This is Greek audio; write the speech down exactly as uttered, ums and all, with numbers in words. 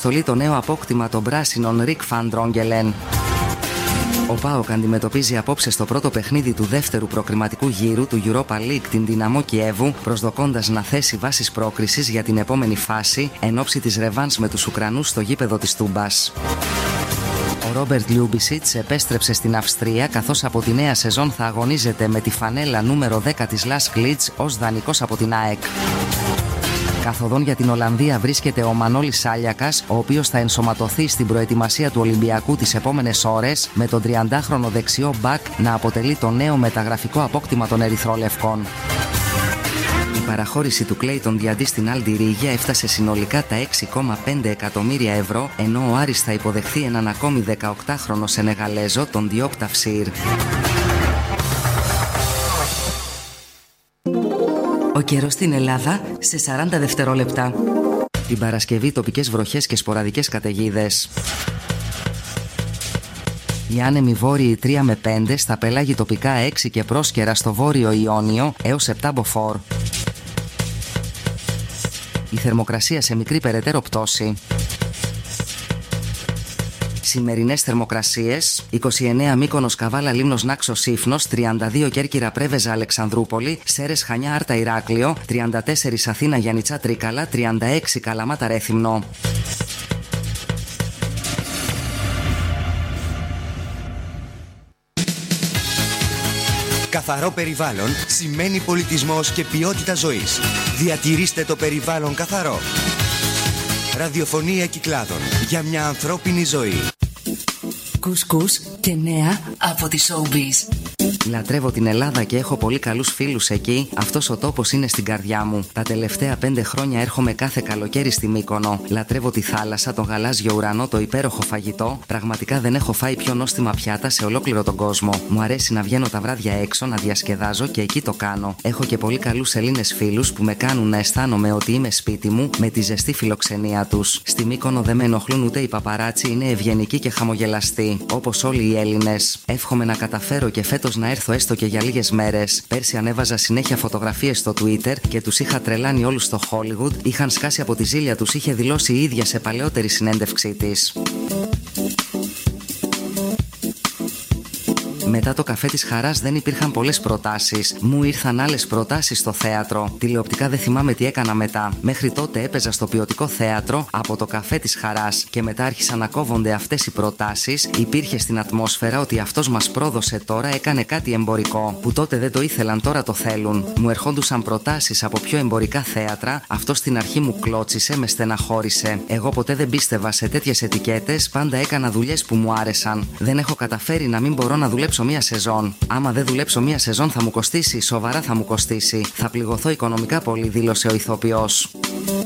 Στολή το νέο απόκτημα των πράσινων Rick Van Drongelen. Ο ΠΑΟΚ αντιμετωπίζει απόψε στο πρώτο παιχνίδι του δεύτερου προκριματικού γύρου του Europa League την Δυναμό Κιέβου, προσδοκώντας να θέσει βάσεις πρόκρισης για την επόμενη φάση εν ώψη της ρεβάνς με τους Ουκρανούς στο γήπεδο της Τούμπας. Ο Ρόμπερτ Λιούμπισιτς επέστρεψε στην Αυστρία, καθώς από τη νέα σεζόν θα αγωνίζεται με τη φανέλα νούμερο δέκα της Λάσκ Λίτς ως δανεικός από την ΑΕΚ. Καθοδόν για την Ολλανδία βρίσκεται ο Μανώλης Σάλιακας, ο οποίος θα ενσωματωθεί στην προετοιμασία του Ολυμπιακού τις επόμενες ώρες, με τον τριαντάχρονο δεξιό μπακ να αποτελεί το νέο μεταγραφικό απόκτημα των Ερυθρόλευκων. Η παραχώρηση του Κλέιτον Διαντί στην Άλντι Ρίγια έφτασε συνολικά τα έξι κόμμα πέντε εκατομμύρια ευρώ, ενώ ο Άρης θα υποδεχθεί έναν ακόμη δεκαοκτάχρονο Σενεγαλέζο, τον Διόπ Ταυσίρ. Ο καιρός στην Ελλάδα σε σαράντα δευτερόλεπτα. Την Παρασκευή τοπικές βροχές και σποραδικές καταιγίδες. Οι άνεμοι βόρειοι τρία με πέντε, στα πελάγη τοπικά έξι και πρόσκαιρα στο βόρειο Ιόνιο έως επτά μποφόρ. Η θερμοκρασία σε μικρή περαιτέρω πτώση. Σημερινές θερμοκρασίες: είκοσι εννέα Μύκονος Καβάλα Λίμνος Νάξος Σύφνος, τριάντα δύο Κέρκυρα Πρέβεζα Αλεξανδρούπολη, Σέρες Χανιά Άρτα Ηράκλειο, τριάντα τέσσερα Αθήνα Γιαννιτσά Τρίκαλα, τριάντα έξι Καλαμάτα Ρέθυμνο. Καθαρό περιβάλλον σημαίνει πολιτισμός και ποιότητα ζωής. Διατηρήστε το περιβάλλον καθαρό. Ραδιοφωνία Κυκλάδων, για μια ανθρώπινη ζωή. Κουσκούς και νέα από τη Showbiz. Λατρεύω την Ελλάδα και έχω πολύ καλούς φίλους εκεί. Αυτός ο τόπος είναι στην καρδιά μου. Τα τελευταία πέντε χρόνια έρχομαι κάθε καλοκαίρι στη Μύκονο. Λατρεύω τη θάλασσα, τον γαλάζιο ουρανό, το υπέροχο φαγητό. Πραγματικά δεν έχω φάει πιο νόστιμα πιάτα σε ολόκληρο τον κόσμο. Μου αρέσει να βγαίνω τα βράδια έξω, να διασκεδάζω και εκεί το κάνω. Έχω και πολύ καλούς Έλληνες φίλους που με κάνουν να αισθάνομαι ότι είμαι σπίτι μου με τη ζεστή φιλοξενία τους. Στη Μύκονο δεν με ενοχλούν ούτε οι παπαράτσι, είναι ευγενικοί και χαμογελαστοί. Όπως όλοι οι Έλληνες. Εύχομαι να καταφέρω και φέτος να έρθω έστω και για λίγες μέρες. Πέρσι ανέβαζα συνέχεια φωτογραφίες στο Twitter και τους είχα τρελάνει όλους στο Hollywood. Είχαν σκάσει από τη ζήλια τους, είχε δηλώσει η ίδια σε παλαιότερη συνέντευξή της. Μετά το καφέ της Χαράς δεν υπήρχαν πολλές προτάσεις. Μου ήρθαν άλλες προτάσεις στο θέατρο. Τηλεοπτικά δεν θυμάμαι τι έκανα μετά. Μέχρι τότε έπαιζα στο Ποιοτικό Θέατρο από το καφέ της Χαράς και μετά άρχισαν να κόβονται αυτές οι προτάσεις. Υπήρχε στην ατμόσφαιρα ότι αυτός μας πρόδωσε τώρα, έκανε κάτι εμπορικό. Που τότε δεν το ήθελαν, τώρα το θέλουν. Μου ερχόντουσαν προτάσεις από πιο εμπορικά θέατρα. Αυτό στην αρχή μου κλώτσισε, με στεναχώρησε. Εγώ ποτέ δεν πίστευα σε τέτοιες ετικέτες. Πάντα έκανα δουλειές που μου άρεσαν. Δεν έχω καταφέρει να μην μπορώ να δουλέψω μία σεζόν. Άμα δεν δουλέψω μία σεζόν θα μου κοστίσει, σοβαρά θα μου κοστίσει. Θα πληγωθώ οικονομικά πολύ, δήλωσε ο ηθοποιός.